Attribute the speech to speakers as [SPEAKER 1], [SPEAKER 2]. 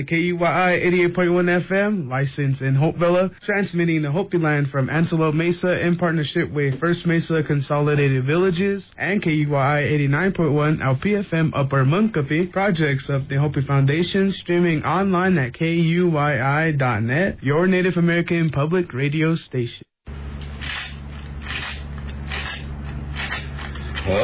[SPEAKER 1] to KUYI 88.1 FM, licensed in Hopevilla, transmitting the Hopi line from Antelope Mesa in partnership with First Mesa Consolidated Villages and KUYI 89.1 LPFM Upper Munkapi, projects of the Hopi Foundation, streaming online at KUYI.net, your Native American public radio station.